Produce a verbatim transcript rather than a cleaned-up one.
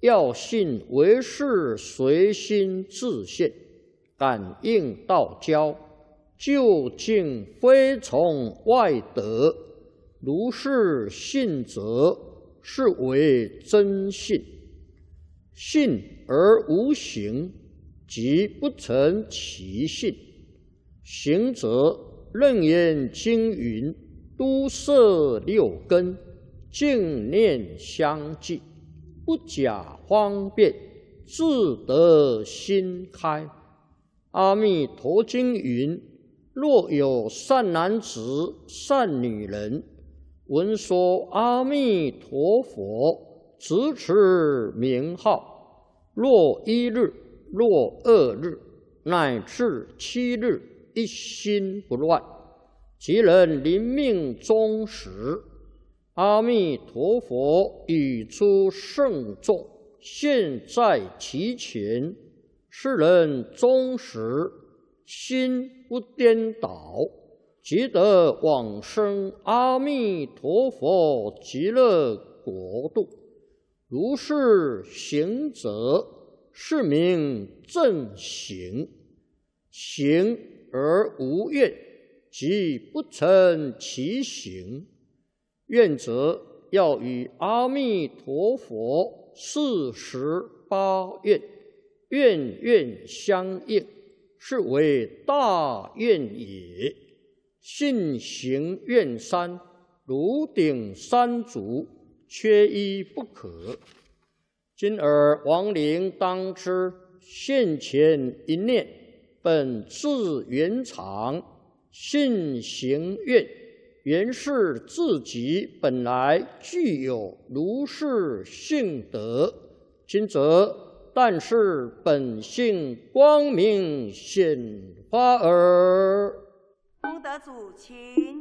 要信为是随心自现，感应道交，究竟非从外得。如是信则，是为真信。信而无行，即不成其信。行则楞严经云：都摄六根，净念相继，不假方便，自得心开。阿弥陀经云：若有善男子、善女人，闻说阿弥陀佛，直持名号，若一日，若二日，乃至七日，一心不乱，即能临命终时，阿弥陀佛语出圣众，现在其前，是人终时心不颠倒，即得往生阿弥陀佛极乐国度。如是行者，是名正行。行而无愿，即不成其行。愿者要与阿弥陀佛四十八愿，愿愿相应，是为大愿也。信行愿三，如顶三足，缺一不可。今尔亡灵当知，现前一念，本自圆常，信行愿，原是自己本来具有如是性德。今则但是本性光明显发耳。 功德主，请。